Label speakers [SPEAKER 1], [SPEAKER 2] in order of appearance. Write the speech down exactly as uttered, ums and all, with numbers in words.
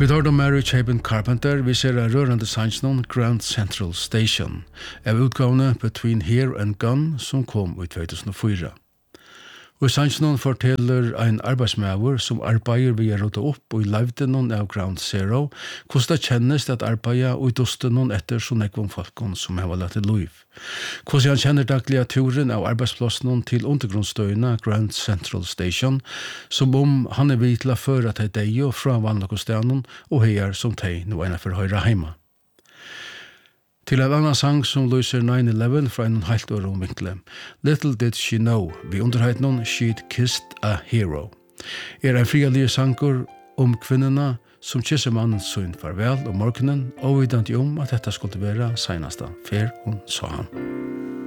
[SPEAKER 1] Vi tar om Mary Chapin Carpenter, vi ser en rørende sannsnån Grand Central Station, av utgavene Between Here and Gone, som kom i tjugohundrafyra. Og sannsnån forteller en arbeidsmæver som arbeider ved å råde opp og i levdenon av Ground Zero, hvordan det kjennes at arbeider og i dostenon etter så nekvom folkene som har lagt til liv. Hvordan han kjenner daglige turen av arbeidsplassen til undergrunnsstøyene Grand Central Station, som om han er vitla for at de er og fra vannlokostenen og heier som de nå ene for høyre heima. Til en annan sang som løser nine eleven fra en helt år omvinkle. Little Did She Know, vi underheitnon She'd Kissed a Hero. Er en frialige sanger om kvinnerna som kysser mannen sin farvel om morgenen, og vidant om at dette skulle være senasta, fer hun sa han.